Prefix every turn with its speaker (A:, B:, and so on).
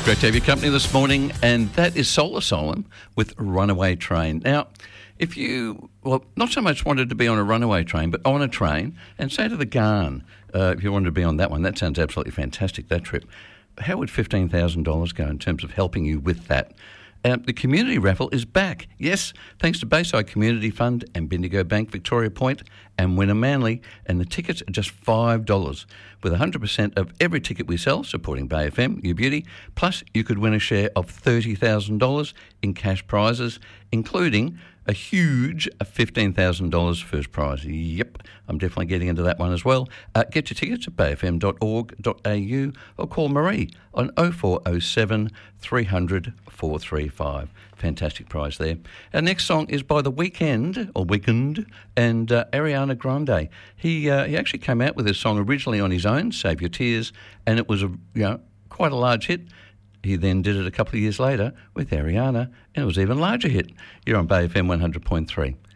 A: Great to have your company this morning, and that is Solar Solemn with Runaway Train. Now, if you, not so much wanted to be on a runaway train, but on a train, and say to the Garn, if you wanted to be on that one, that sounds absolutely fantastic, that trip. How would $15,000 go in terms of helping you with that? The community raffle is back. Yes, thanks to Bayside Community Fund and Bendigo Bank, Victoria Point and Wynnum Manly. And the tickets are just $5 with 100% of every ticket we sell, supporting Bay FM, You Beauty. Plus, you could win a share of $30,000 in cash prizes, including a huge $15,000 first prize. Yep, I'm definitely getting into that one as well. Get your tickets at bayfm.org.au or call Marie on 0407 300 435. Fantastic prize there. Our next song is by The Weeknd, and Ariana Grande. He actually came out with this song originally on his own, Save Your Tears, and it was quite a large hit. He then did it a couple of years later with Ariana, and it was an even larger hit. You're on Bay FM 100.3.